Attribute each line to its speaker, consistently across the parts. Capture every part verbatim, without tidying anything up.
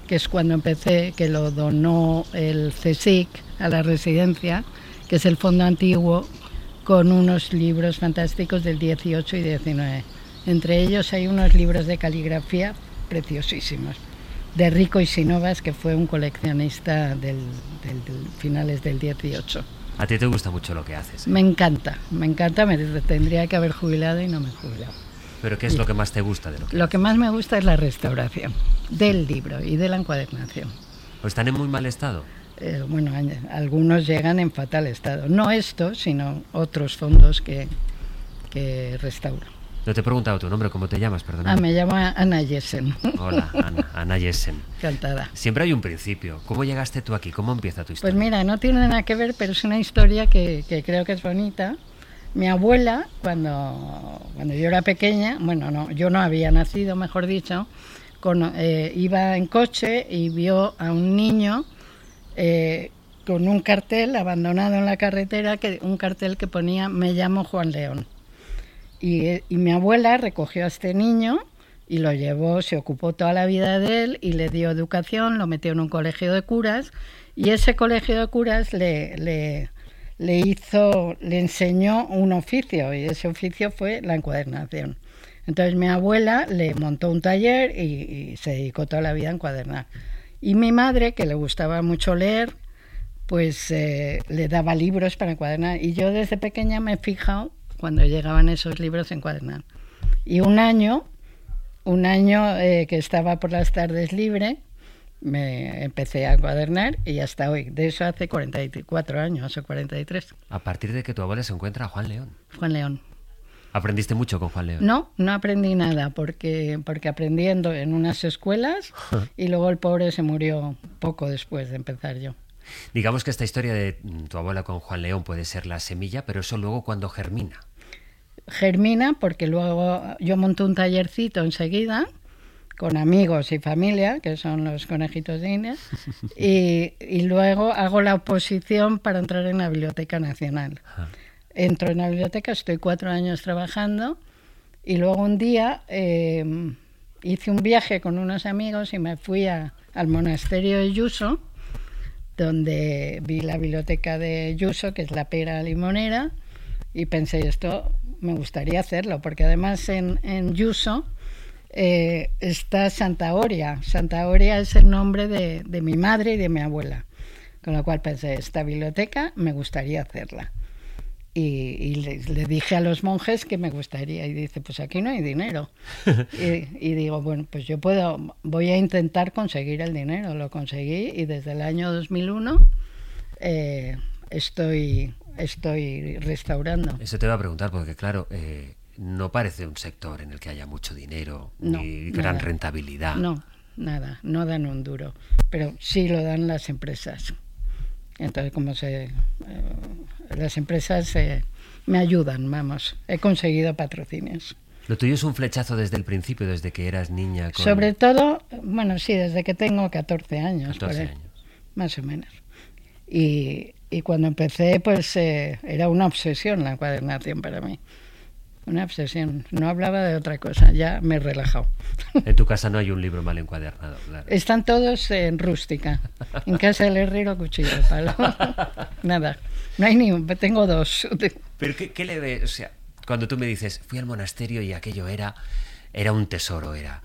Speaker 1: que es cuando empecé, que lo donó el CSIC a la residencia, que es el fondo antiguo, con unos libros fantásticos del dieciocho y diecinueve. Entre ellos hay unos libros de caligrafía preciosísimos, de Rico Isinovas, que fue un coleccionista del, del, del finales del dieciocho.
Speaker 2: A ti te gusta mucho lo que haces, ¿eh?
Speaker 1: Me encanta, me encanta, me tendría que haber jubilado y no me he jubilado.
Speaker 2: ¿Pero qué es lo que más te gusta de lo que
Speaker 1: Lo
Speaker 2: haces?
Speaker 1: que más me gusta es la restauración del libro y de la encuadernación.
Speaker 2: ¿O están en muy mal estado?
Speaker 1: Eh, bueno, algunos llegan en fatal estado. No estos, sino otros fondos que, que restauran.
Speaker 2: No te he preguntado tu nombre, ¿cómo te llamas? Perdona.
Speaker 1: Ah, me llamo Ana Jessen.
Speaker 2: Hola, Ana, Ana Jessen.
Speaker 1: Encantada.
Speaker 2: Siempre hay un principio. ¿Cómo llegaste tú aquí? ¿Cómo empieza tu historia?
Speaker 1: Pues mira, no tiene nada que ver, pero es una historia que, que creo que es bonita. Mi abuela, cuando, cuando yo era pequeña, bueno, no, yo no había nacido, mejor dicho, con, eh, iba en coche y vio a un niño eh, con un cartel abandonado en la carretera, que, un cartel que ponía "Me llamo Juan León". Y, y mi abuela recogió a este niño y lo llevó, se ocupó toda la vida de él y le dio educación, lo metió en un colegio de curas, y ese colegio de curas le... le le hizo, le enseñó un oficio, y ese oficio fue la encuadernación. Entonces mi abuela le montó un taller y, y se dedicó toda la vida a encuadernar. Y mi madre, que le gustaba mucho leer, pues eh, le daba libros para encuadernar. Y yo desde pequeña me he fijado cuando llegaban esos libros a encuadernar. Y un año, un año eh, que estaba por las tardes libre, me empecé a encuadernar y hasta hoy. De eso hace cuarenta y cuatro años o cuarenta y tres.
Speaker 2: A partir de que tu abuela se encuentra a Juan León.
Speaker 1: Juan León.
Speaker 2: ¿Aprendiste mucho con Juan León?
Speaker 1: No, no aprendí nada, porque, porque aprendiendo en unas escuelas y luego el pobre se murió poco después de empezar yo.
Speaker 2: Digamos que esta historia de tu abuela con Juan León puede ser la semilla, pero eso luego cuando germina.
Speaker 1: Germina porque luego yo monté un tallercito enseguida, con amigos y familia, que son los conejitos de India, y, y luego hago la oposición para entrar en la Biblioteca Nacional. Entro en la biblioteca, estoy cuatro años trabajando, y luego un día eh, hice un viaje con unos amigos y me fui a, al monasterio de Yuso, donde vi la biblioteca de Yuso, que es la pera limonera, y pensé, esto me gustaría hacerlo, porque además en, en Yuso Eh, está Santa Oria. Santa Oria es el nombre de, de mi madre y de mi abuela, con lo cual pensé, esta biblioteca me gustaría hacerla, y, y le, le dije a los monjes que me gustaría, y dice, pues aquí no hay dinero. y, y digo, bueno, pues yo puedo, voy a intentar conseguir el dinero. Lo conseguí y desde el año dos mil uno eh, estoy, estoy restaurando.
Speaker 2: Eso te iba a preguntar, porque claro, eh, no parece un sector en el que haya mucho dinero,
Speaker 1: no,
Speaker 2: ni gran
Speaker 1: nada.
Speaker 2: rentabilidad.
Speaker 1: No, nada, no dan un duro, pero sí lo dan las empresas. Entonces, como se, eh, las empresas eh, me ayudan, vamos, he conseguido patrocinios.
Speaker 2: Lo tuyo es un flechazo desde el principio, desde que eras niña. Con...
Speaker 1: Sobre todo, bueno, sí, desde que tengo catorce años,
Speaker 2: catorce
Speaker 1: por ahí,
Speaker 2: años.
Speaker 1: Más o menos. Y, y cuando empecé, pues eh, era una obsesión la encuadernación para mí. Una obsesión. No hablaba de otra cosa, ya me he relajado.
Speaker 2: En tu casa no hay un libro mal encuadernado, claro.
Speaker 1: Están todos en rústica. En casa del herrero, cuchillo de palo. Nada. No hay ni un, tengo dos.
Speaker 2: ¿Pero qué, qué le ves? O sea, cuando tú me dices, fui al monasterio y aquello era, era un tesoro, era...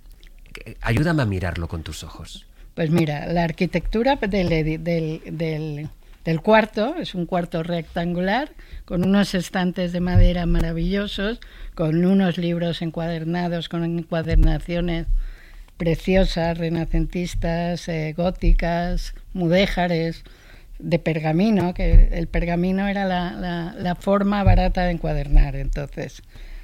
Speaker 2: Ayúdame a mirarlo con tus ojos.
Speaker 1: Pues mira, la arquitectura del, del, del, del cuarto, es un cuarto rectangular, con unos estantes de madera maravillosos, con unos libros encuadernados, con encuadernaciones preciosas, renacentistas, eh, góticas, mudéjares, de pergamino, que el pergamino era la, la, la forma barata de encuadernar, entonces,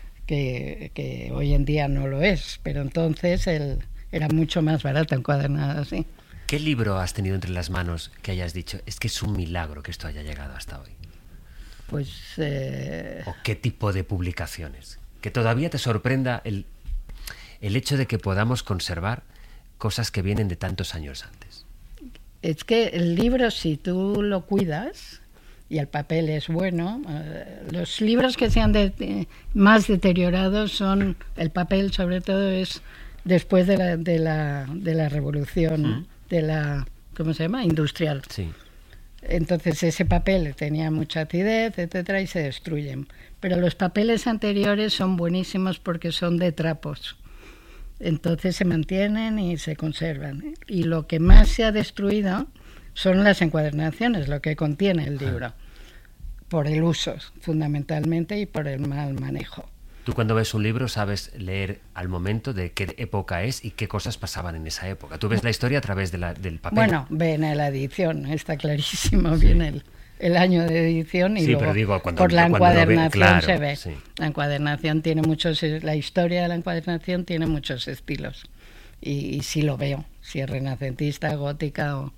Speaker 1: que, que hoy en día no lo es, pero entonces el, era mucho más barato encuadernar así.
Speaker 2: ¿Qué libro has tenido entre las manos que hayas dicho, es que es un milagro que esto haya llegado hasta hoy?
Speaker 1: Pues... Eh...
Speaker 2: ¿O qué tipo de publicaciones? Que todavía te sorprenda el, el hecho de que podamos conservar cosas que vienen de tantos años antes.
Speaker 1: Es que el libro, si tú lo cuidas, y el papel es bueno, eh, los libros que sean de, de, más deteriorados son, el papel sobre todo es después de la, de la, de la revolución, mm. de la, ¿cómo se llama? Industrial.
Speaker 2: Sí.
Speaker 1: Entonces ese papel tenía mucha acidez, etcétera, y se destruyen. Pero los papeles anteriores son buenísimos porque son de trapos. Entonces se mantienen y se conservan. Y lo que más se ha destruido son las encuadernaciones, lo que contiene el libro, por el uso fundamentalmente y por el mal manejo.
Speaker 2: Tú cuando ves un libro sabes leer al momento de qué época es y qué cosas pasaban en esa época. Tú ves la historia a través de la, del papel.
Speaker 1: Bueno, viene la edición, está clarísimo, sí. Viene el, el año de edición y
Speaker 2: sí,
Speaker 1: luego
Speaker 2: pero digo, cuando,
Speaker 1: por la encuadernación ve, claro, se ve.
Speaker 2: Sí.
Speaker 1: La encuadernación tiene muchos, la historia de la encuadernación tiene muchos estilos y, y sí lo veo, si es renacentista, gótica o,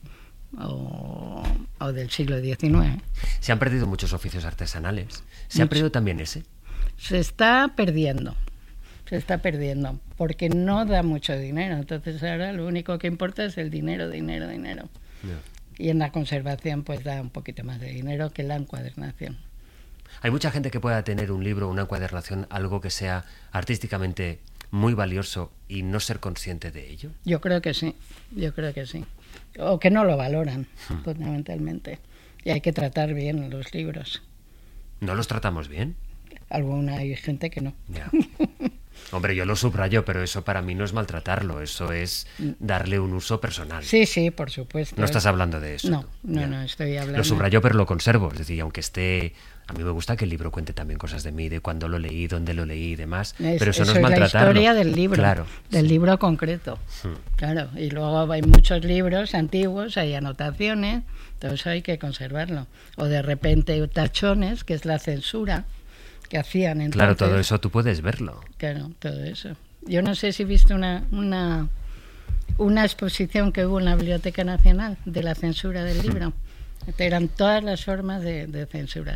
Speaker 1: o, o del siglo diecinueve.
Speaker 2: Se han perdido muchos oficios artesanales. ¿Se Mucho. ha perdido también ese?
Speaker 1: Se está perdiendo, se está perdiendo, porque no da mucho dinero. Entonces ahora lo único que importa es el dinero, dinero, dinero. Yeah. Y en la conservación pues da un poquito más de dinero que la encuadernación.
Speaker 2: ¿Hay mucha gente que pueda tener un libro, una encuadernación, algo que sea artísticamente muy valioso y no ser consciente de ello?
Speaker 1: Yo creo que sí, yo creo que sí. O que no lo valoran, hmm. fundamentalmente. Y hay que tratar bien los libros.
Speaker 2: ¿No los tratamos bien?
Speaker 1: Alguna hay gente que no.
Speaker 2: Ya. Hombre, yo lo subrayo, pero eso para mí no es maltratarlo, eso es darle un uso personal.
Speaker 1: Sí, sí, por supuesto.
Speaker 2: No estás hablando de eso.
Speaker 1: No, no, ya. no estoy hablando.
Speaker 2: Lo subrayo, pero lo conservo. Es decir, aunque esté... A mí me gusta que el libro cuente también cosas de mí, de cuándo lo leí, dónde lo leí y demás. Es, pero eso, eso no es, es maltratarlo.
Speaker 1: La historia del libro,
Speaker 2: claro,
Speaker 1: del
Speaker 2: sí.
Speaker 1: libro concreto. Hmm. Claro, y luego hay muchos libros antiguos, hay anotaciones, todo eso hay que conservarlo. O de repente tachones, que es la censura que hacían entonces.
Speaker 2: Claro, todo eso tú puedes verlo.
Speaker 1: Claro, todo eso. Yo no sé si viste una, una, una exposición que hubo en la Biblioteca Nacional de la censura del libro. Eran todas las formas de, de censurar.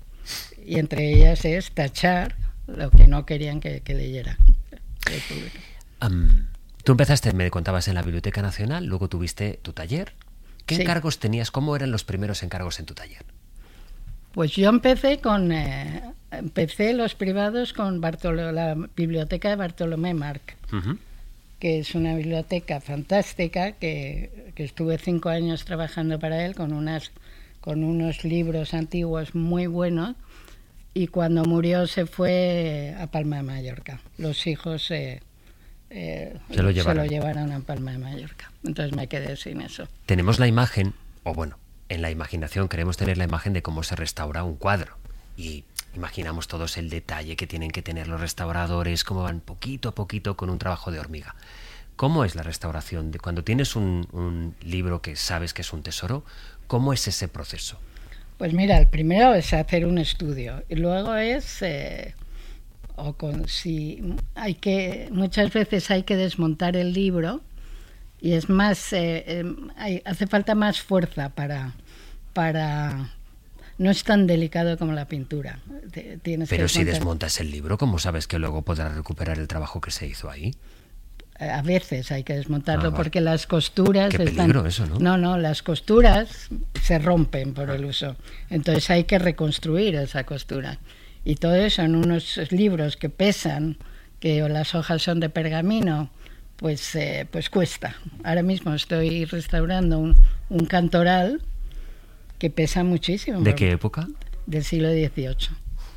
Speaker 1: Y entre ellas es tachar lo que no querían que, que leyera el público.
Speaker 2: Um, tú empezaste, me contabas, en la Biblioteca Nacional, luego tuviste tu taller. ¿Qué sí. encargos tenías? ¿Cómo eran los primeros encargos en tu taller?
Speaker 1: Pues yo empecé con eh, empecé los privados con Bartolo, la biblioteca de Bartolomé March, uh-huh. que es una biblioteca fantástica que, que estuve cinco años trabajando para él con unas con unos libros antiguos muy buenos, y cuando murió se fue a Palma de Mallorca. Los hijos eh, eh,
Speaker 2: se, lo
Speaker 1: se lo llevaron a Palma de Mallorca. Entonces me quedé sin eso.
Speaker 2: Tenemos la imagen, o bueno, en la imaginación queremos tener la imagen de cómo se restaura un cuadro y imaginamos todos el detalle que tienen que tener los restauradores, cómo van poquito a poquito con un trabajo de hormiga. ¿Cómo es la restauración? De cuando tienes un, un libro que sabes que es un tesoro, ¿cómo es ese proceso?
Speaker 1: Pues mira, el primero es hacer un estudio y luego es eh, o con si hay que muchas veces hay que desmontar el libro. Y es más, eh, eh, hay, hace falta más fuerza para, para... No es tan delicado como la pintura. Tienes
Speaker 2: Pero
Speaker 1: que
Speaker 2: si
Speaker 1: desmontar.
Speaker 2: desmontas el libro, ¿cómo sabes que luego podrás recuperar el trabajo que se hizo ahí?
Speaker 1: A veces hay que desmontarlo, ah, vale. porque las costuras...
Speaker 2: Qué
Speaker 1: están...
Speaker 2: peligro eso, ¿no?
Speaker 1: No, no, las costuras se rompen por el uso. Entonces hay que reconstruir esa costura. Y todo eso en unos libros que pesan, que las hojas son de pergamino... Pues, eh, pues cuesta. Ahora mismo estoy restaurando un, un cantoral que pesa muchísimo.
Speaker 2: ¿De qué época?
Speaker 1: Del siglo dieciocho.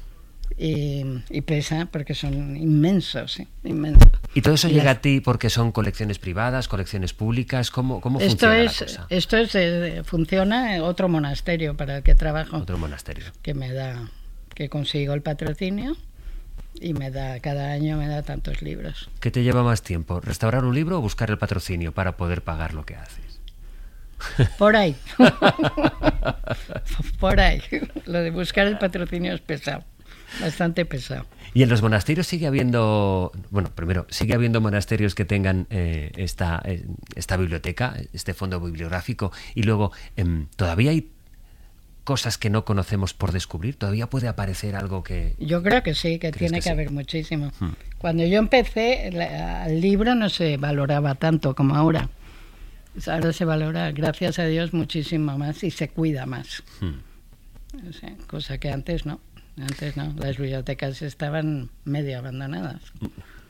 Speaker 1: Y, y pesa porque son inmensos, ¿eh? Inmensos.
Speaker 2: ¿Y todo eso
Speaker 1: y
Speaker 2: llega
Speaker 1: las...
Speaker 2: a ti porque son colecciones privadas, colecciones públicas? ¿Cómo, cómo
Speaker 1: esto
Speaker 2: funciona
Speaker 1: es,
Speaker 2: la cosa?
Speaker 1: Esto es, eh, funciona en otro monasterio para el que trabajo.
Speaker 2: Otro monasterio.
Speaker 1: Que me da, que consigo el patrocinio. Y me da, cada año me da tantos libros.
Speaker 2: ¿Qué te lleva más tiempo? ¿Restaurar un libro o buscar el patrocinio para poder pagar lo que haces?
Speaker 1: Por ahí. Por ahí. Lo de buscar el patrocinio es pesado. Bastante pesado.
Speaker 2: ¿Y en los monasterios sigue habiendo, bueno, primero, sigue habiendo monasterios que tengan eh, esta, eh, esta biblioteca, este fondo bibliográfico, y luego eh, todavía hay cosas que no conocemos por descubrir? ¿Todavía puede aparecer algo que...?
Speaker 1: Yo creo que sí, que tiene que, que haber sí? muchísimo. Hmm. Cuando yo empecé, la, el libro no se valoraba tanto como ahora. Ahora se valora, gracias a Dios, muchísimo más y se cuida más. Hmm. O sea, cosa que antes no. Antes no. Las bibliotecas estaban medio abandonadas.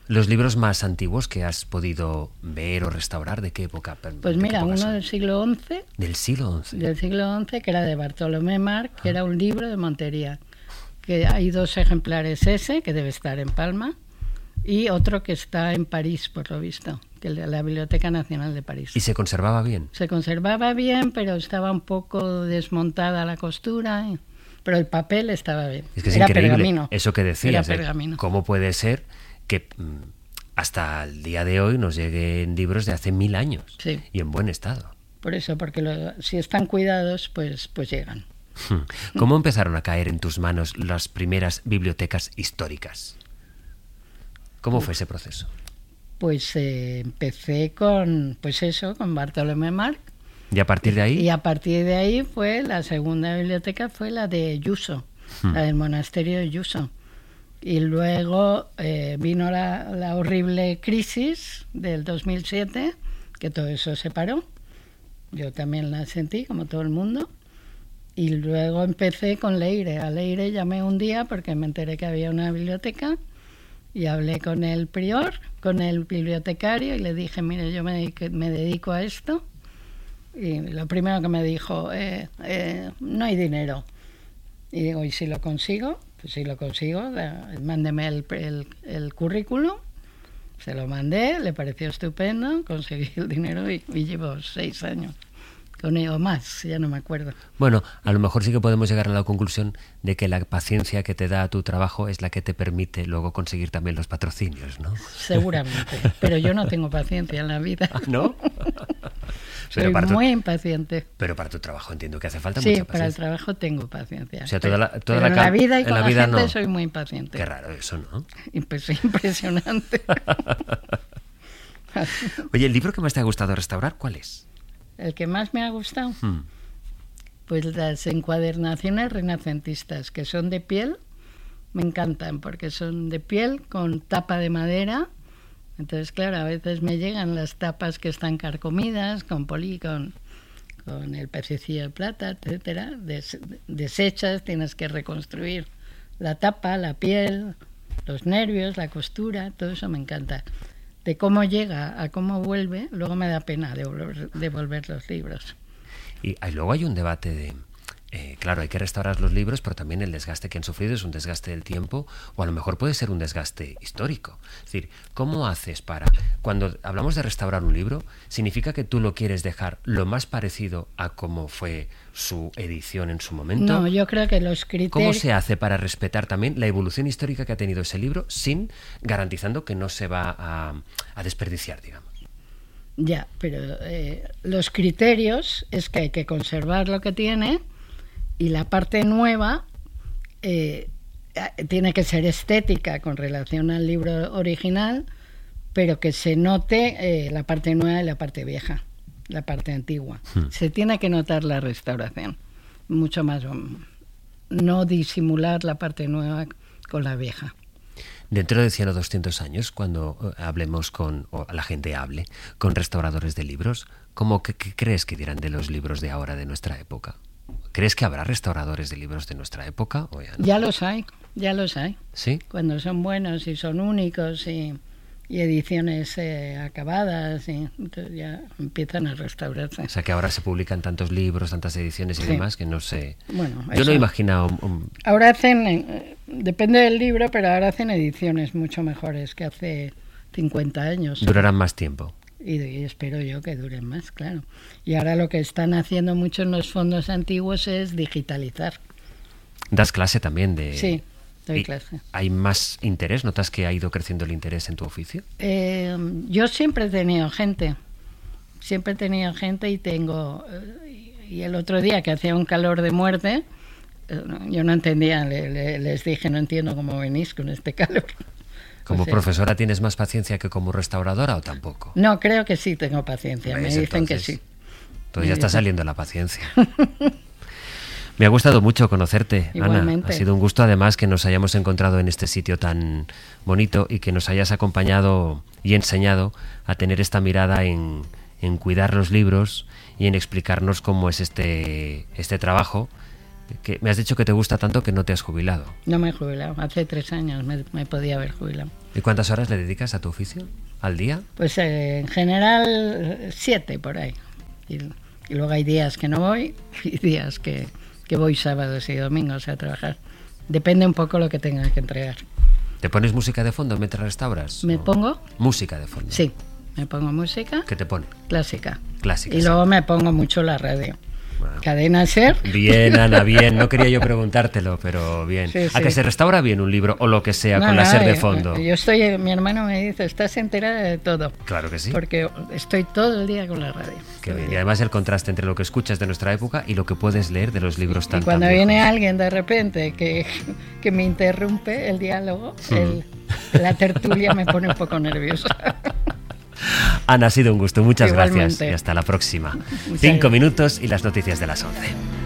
Speaker 2: ¿Los libros más antiguos que has podido ver o restaurar, de qué época?
Speaker 1: Pues mira, uno son? del siglo once.
Speaker 2: ¿Del siglo once?
Speaker 1: Del siglo once, que era de Bartolomé March, que ah. era un libro de Montería. Que hay dos ejemplares, ese, que debe estar en Palma, y otro que está en París, por lo visto, que es la Biblioteca Nacional de París.
Speaker 2: ¿Y se conservaba bien?
Speaker 1: Se conservaba bien, pero estaba un poco desmontada la costura, pero el papel estaba bien.
Speaker 2: Es que es
Speaker 1: era
Speaker 2: increíble
Speaker 1: pergamino.
Speaker 2: Eso que decías,
Speaker 1: era
Speaker 2: ¿eh? ¿Cómo puede ser que hasta el día de hoy nos lleguen libros de hace mil años
Speaker 1: sí.
Speaker 2: y en buen estado?
Speaker 1: Por eso, porque lo, si están cuidados, pues, pues llegan.
Speaker 2: ¿Cómo empezaron a caer en tus manos las primeras bibliotecas históricas? ¿Cómo fue ese proceso?
Speaker 1: Pues eh, empecé con, pues eso, con Bartolomé March.
Speaker 2: ¿Y a partir de ahí?
Speaker 1: Y a partir de ahí fue la segunda biblioteca, fue la de Yuso, hmm. la del monasterio de Yuso. Y luego eh, vino la, la horrible crisis del dos mil siete, que todo eso se paró. Yo también la sentí, como todo el mundo. Y luego empecé con Leire. A Leire llamé un día porque me enteré que había una biblioteca y hablé con el prior, con el bibliotecario, y le dije, mire, yo me dedico, me dedico a esto. Y lo primero que me dijo, eh, eh, no hay dinero. Y digo, ¿y si lo consigo? Pues si lo consigo, mándeme el, el, el currículum. Se lo mandé, le pareció estupendo, conseguí el dinero y, y llevo seis años. Con ello más, ya no me acuerdo.
Speaker 2: Bueno, a lo mejor sí que podemos llegar a la conclusión de que la paciencia que te da tu trabajo es la que te permite luego conseguir también los patrocinios, ¿no?
Speaker 1: Seguramente, pero yo no tengo paciencia en la vida.
Speaker 2: ¿No?
Speaker 1: Soy
Speaker 2: pero para
Speaker 1: muy
Speaker 2: tu,
Speaker 1: impaciente.
Speaker 2: Pero para tu trabajo entiendo que hace falta
Speaker 1: sí,
Speaker 2: mucha paciencia.
Speaker 1: Sí, para el trabajo tengo paciencia.
Speaker 2: O sea, toda la, toda
Speaker 1: pero
Speaker 2: la
Speaker 1: en la vida y con
Speaker 2: la,
Speaker 1: la,
Speaker 2: vida
Speaker 1: gente
Speaker 2: no.
Speaker 1: soy muy impaciente.
Speaker 2: Qué raro eso, ¿no?
Speaker 1: Impresionante.
Speaker 2: Oye, ¿el libro que más te ha gustado restaurar, cuál es?
Speaker 1: El que más me ha gustado,
Speaker 2: hmm.
Speaker 1: pues las encuadernaciones renacentistas, que son de piel, me encantan, porque son de piel con tapa de madera. Entonces, claro, a veces me llegan las tapas que están carcomidas, con poli, con, con el pececillo de plata, etcétera, des, deshechas, tienes que reconstruir la tapa, la piel, los nervios, la costura, todo eso me encanta. De cómo llega a cómo vuelve, luego me da pena devolver, devolver los libros.
Speaker 2: Y, y luego hay un debate de, eh, claro, hay que restaurar los libros, pero también el desgaste que han sufrido es un desgaste del tiempo, o a lo mejor puede ser un desgaste histórico. Es decir, ¿cómo haces para, cuando hablamos de restaurar un libro, significa que tú lo quieres dejar lo más parecido a cómo fue su edición en su momento?
Speaker 1: No, yo creo que los criterios...
Speaker 2: ¿Cómo se hace para respetar también la evolución histórica que ha tenido ese libro, sin garantizando que no se va a, a desperdiciar, digamos?
Speaker 1: Ya, pero eh, los criterios es que hay que conservar lo que tiene, y la parte nueva eh, tiene que ser estética con relación al libro original, pero que se note eh, la parte nueva y la parte vieja, la parte antigua. Hmm. Se tiene que notar la restauración, mucho más, no disimular la parte nueva con la vieja.
Speaker 2: Dentro de cien o doscientos años, cuando hablemos con, o la gente hable, con restauradores de libros, ¿cómo que, qué crees que dirán de los libros de ahora, de nuestra época? ¿Crees que habrá restauradores de libros de nuestra época? ¿O ya no?
Speaker 1: Ya los hay, ya los hay.
Speaker 2: ¿Sí?
Speaker 1: Cuando son buenos y son únicos y, y ediciones eh, acabadas, y entonces ya empiezan a restaurarse.
Speaker 2: O sea, que ahora se publican tantos libros, tantas ediciones y sí. demás, que no sé...
Speaker 1: Bueno,
Speaker 2: yo no imagino... Un...
Speaker 1: Ahora hacen, eh, depende del libro, pero ahora hacen ediciones mucho mejores que hace cincuenta años.
Speaker 2: Durarán más tiempo.
Speaker 1: Y, y espero yo que duren más, claro. Y ahora lo que están haciendo mucho en los fondos antiguos es digitalizar.
Speaker 2: ¿Das clase también de...?
Speaker 1: Sí, doy clase.
Speaker 2: ¿Hay más interés? ¿Notas que ha ido creciendo el interés en tu oficio?
Speaker 1: Eh, yo siempre he tenido gente. Siempre he tenido gente y tengo... Y el otro día que hacía un calor de muerte, yo no entendía, le, le, les dije, no entiendo cómo venís con este calor.
Speaker 2: ¿Como
Speaker 1: o sea,
Speaker 2: profesora tienes más paciencia que como restauradora o tampoco?
Speaker 1: No, creo que sí tengo paciencia. Me dicen
Speaker 2: entonces,
Speaker 1: que sí.
Speaker 2: Entonces ya está saliendo la paciencia. Me ha gustado mucho conocerte,
Speaker 1: Igualmente.
Speaker 2: Ana. Ha sido un gusto, además, que nos hayamos encontrado en este sitio tan bonito y que nos hayas acompañado y enseñado a tener esta mirada en, en cuidar los libros y en explicarnos cómo es este, este trabajo Que me has dicho que te gusta tanto que no te has jubilado.
Speaker 1: No me he jubilado, hace tres años me, me podía haber jubilado.
Speaker 2: ¿Y cuántas horas le dedicas a tu oficio al día?
Speaker 1: Pues eh, en general siete por ahí. Y, y luego hay días que no voy y días que, que voy sábados y domingos a trabajar. Depende un poco lo que tenga que entregar.
Speaker 2: ¿Te pones música de fondo mientras restauras?
Speaker 1: ¿Me
Speaker 2: ¿O?
Speaker 1: pongo?
Speaker 2: Música de fondo.
Speaker 1: Sí, me pongo música.
Speaker 2: ¿Qué te pone?
Speaker 1: Clásica.
Speaker 2: Clásica.
Speaker 1: Y
Speaker 2: sí.
Speaker 1: luego me pongo mucho la radio.
Speaker 2: Bueno.
Speaker 1: Cadena Ser.
Speaker 2: Bien, Ana, bien. No quería yo preguntártelo, pero bien.
Speaker 1: Sí,
Speaker 2: ¿A
Speaker 1: sí.
Speaker 2: que se restaura bien un libro o lo que sea
Speaker 1: No,
Speaker 2: con la
Speaker 1: no,
Speaker 2: Ser de
Speaker 1: yo-
Speaker 2: fondo?
Speaker 1: Yo estoy, mi hermano me dice, estás enterada de todo.
Speaker 2: Claro que sí.
Speaker 1: Porque estoy todo el día con la radio.
Speaker 2: Qué
Speaker 1: todo el
Speaker 2: bien. Y
Speaker 1: día.
Speaker 2: además el contraste entre lo que escuchas de nuestra época y lo que puedes leer de los libros tan
Speaker 1: Y cuando
Speaker 2: tan
Speaker 1: viene
Speaker 2: viejos.
Speaker 1: alguien de repente que, que me interrumpe el diálogo, el- la tertulia me pone un poco nerviosa.
Speaker 2: Ana, ha sido un gusto. Muchas
Speaker 1: Igualmente.
Speaker 2: gracias y hasta la próxima.
Speaker 1: Muchas
Speaker 2: Cinco
Speaker 1: gracias.
Speaker 2: minutos y las noticias de las once.